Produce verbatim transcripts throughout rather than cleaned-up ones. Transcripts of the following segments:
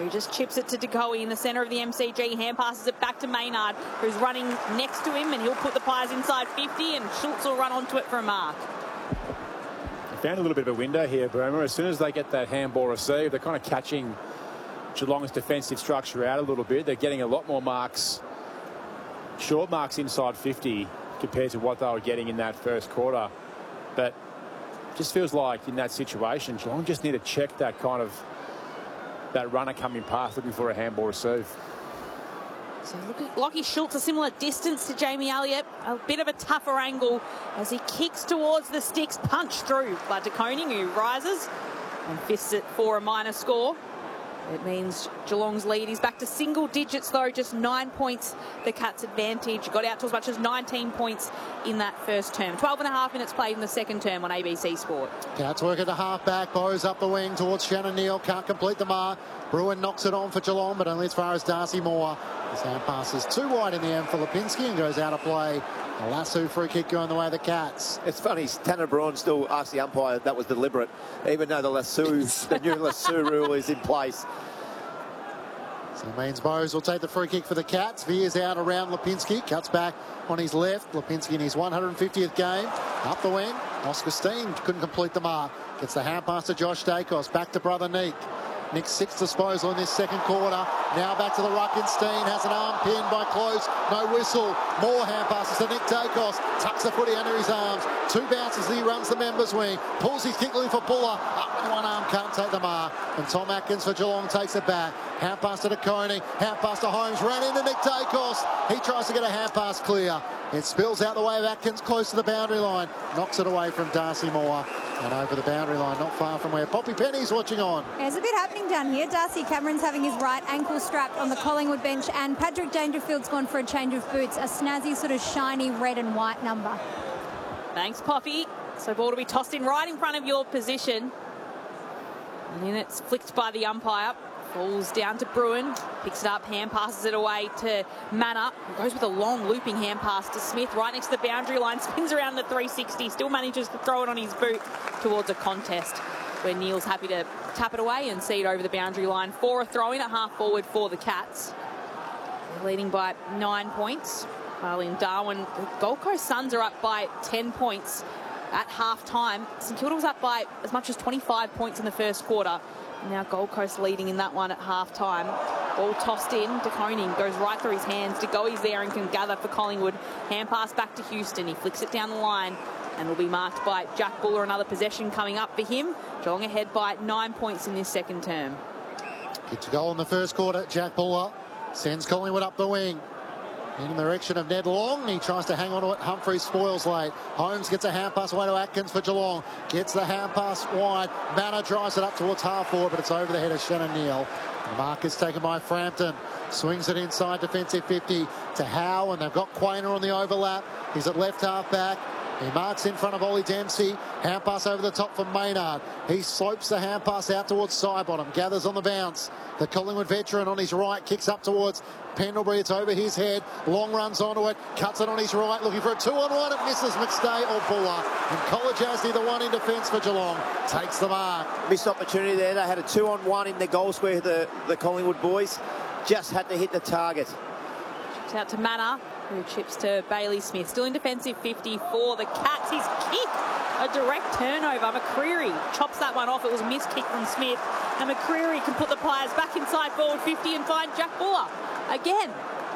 who just chips it to DeCoey in the centre of the M C G. Hand passes it back to Maynard, who's running next to him, and he'll put the Pies inside fifty, and Schultz will run onto it for a mark. Found a little bit of a window here, Boomer. As soon as they get that handball received, they're kind of catching Geelong's defensive structure out a little bit. They're getting a lot more marks, short marks inside fifty compared to what they were getting in that first quarter. But just feels like in that situation, Geelong just need to check that kind of that runner coming past looking for a handball receive. So look at Lachie Schultz, a similar distance to Jamie Elliott. A bit of a tougher angle as he kicks towards the sticks, punched through by De Koning, who rises and fists it for a minor score. It means Geelong's lead is back to single digits, though, just nine points the Cats' advantage. Got out to as much as nineteen points in that first term. twelve and a half minutes played in the second term on A B C Sport. Cats work at the half-back. Bowes up the wing towards Shannon Neal. Can't complete the mark. Bruin knocks it on for Geelong, but only as far as Darcy Moore. His hand passes too wide in the end for Lipinski and goes out of play. A lasso free kick going the way of the Cats. It's funny, Tanner Bruin still asked the umpire if that was deliberate, even though the lasso, the new lasso rule is in place. So it means Bowes will take the free kick for the Cats. Veers out around Lipinski. Cuts back on his left. Lipinski in his one hundred fiftieth game. Up the wing. Oscar Steen couldn't complete the mark. Gets the hand pass to Josh Dacos. Back to brother Nick. Nick's sixth disposal in this second quarter. Now back to the ruck, and Steen has an arm pinned by Close. No whistle. More hand passes to Nick Dacos. Tucks the footy under his arms. Two bounces as he runs the members' wing. Pulls his kick for Buller. Up with one arm, can't take the mark. And Tom Atkins for Geelong takes it back. Hand pass to De Koning. Hand pass to Holmes. Ran into Nick Dacos. He tries to get a hand pass clear. It spills out the way of Atkins, close to the boundary line. Knocks it away from Darcy Moore. And over the boundary line, not far from where Poppy Penny's watching on. There's a bit happening down here. Darcy Cameron's having his right ankle strapped on the Collingwood bench, and Patrick Dangerfield's gone for a change of boots, a snazzy sort of shiny red and white number. Thanks, Poppy. So ball to be tossed in right in front of your position. And then it's flicked by the umpire. Falls down to Bruin, picks it up, hand passes it away to Manna, who goes with a long looping hand pass to Smith right next to the boundary line, spins around the three sixty, still manages to throw it on his boot towards a contest where Neil's happy to tap it away and see it over the boundary line for a throw-in at half forward for the Cats. They're leading by nine points, while in Darwin, the Gold Coast Suns are up by ten points at half time. St Kilda was up by as much as twenty-five points in the first quarter. Now Gold Coast leading in that one at half time. Ball tossed in. De Koning goes right through his hands. De Goey's there and can gather for Collingwood. Hand pass back to Houston. He flicks it down the line and will be marked by Jack Buller. Another possession coming up for him. Geelong ahead by nine points in this second term. Gets a goal in the first quarter. Jack Buller sends Collingwood up the wing. In the direction of Ned Long. He tries to hang on to it. Humphrey spoils late. Holmes gets a hand pass away to Atkins for Geelong. Gets the hand pass wide. Manor drives it up towards half forward, but it's over the head of Shannon Neal. The mark is taken by Frampton. Swings it inside defensive fifty to Howe, and they've got Quainer on the overlap. He's at left half back. He marks in front of Ollie Dempsey. Hand pass over the top for Maynard. He slopes the hand pass out towards Sidebottom. Gathers on the bounce. The Collingwood veteran on his right kicks up towards Pendlebury. It's over his head. Long runs onto it. Cuts it on his right. Looking for a two-on-one. It misses McStay or Buller. And Kolodjasny, the one in defence for Geelong, takes the mark. Missed opportunity there. They had a two-on-one in the goal square, the, the Collingwood boys. Just had to hit the target. Chips out to Manor, who chips to Bailey Smith. Still in defensive fifty for the Cats. His kick, a direct turnover. McCreery chops that one off. It was a missed kick from Smith. And McCreery can put the Pies back inside forward fifty and find Jack Buller again.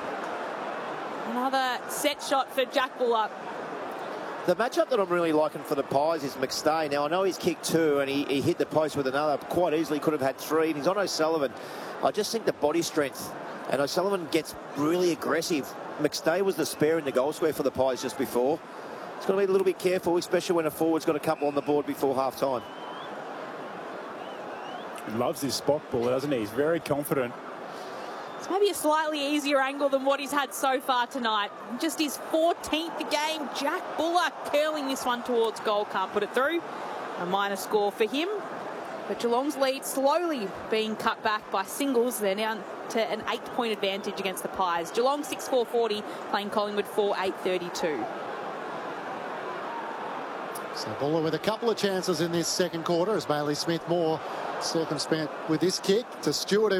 Another set shot for Jack Buller. The matchup that I'm really liking for the Pies is McStay. Now, I know he's kicked two and he, he hit the post with another. Quite easily could have had three. And he's on O'Sullivan. I just think the body strength. And O'Sullivan gets really aggressive. McStay was the spare in the goal square for the Pies just before. He's got to be a little bit careful, especially when a forward's got a couple on the board before half-time. He loves this spot ball, doesn't he? He's very confident. It's maybe a slightly easier angle than what he's had so far tonight. Just his fourteenth game. Jack Buller curling this one towards goal. Can't put it through. A minor score for him. But Geelong's lead slowly being cut back by singles. They're now to an eight-point advantage against the Pies. Geelong six four forty, playing Collingwood four eight thirty-two. So Buller with a couple of chances in this second quarter as Bailey Smith more circumspect with this kick to Stewart.